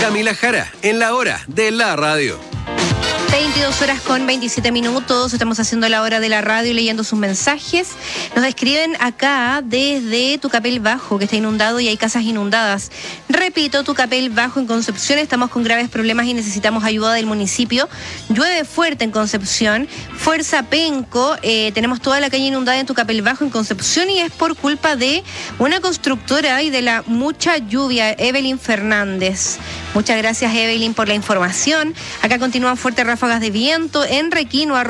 Camila Jara, en la hora de la radio. 22:27. Estamos haciendo la hora de la radio y leyendo sus mensajes. Nos escriben acá desde Tucapel Bajo, que está inundado y hay casas inundadas. Repito, Tucapel Bajo en Concepción, estamos con graves problemas y necesitamos ayuda del municipio. Llueve fuerte en Concepción, fuerza Penco, tenemos toda la calle inundada en Tucapel Bajo en Concepción y es por culpa de una constructora y de la mucha lluvia. Evelyn Fernández. Muchas gracias, Evelyn, por la información. Acá continúan fuertes ráfagas de viento en Requino,